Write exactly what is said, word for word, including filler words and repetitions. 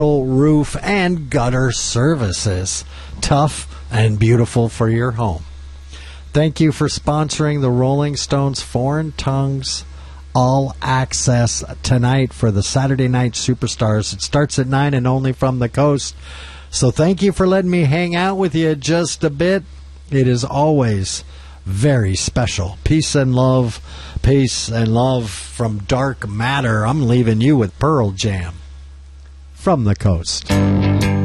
roof and gutter services. Tough and beautiful for your home. Thank you for sponsoring the Rolling Stones Foreign Tongues All Access tonight for the Saturday Night Superstars. It starts at nine and only from the coast. So thank you for letting me hang out with you just a bit. It is always very special. Peace and love. Peace and love from Dark Matter. I'm leaving you with Pearl Jam from the coast.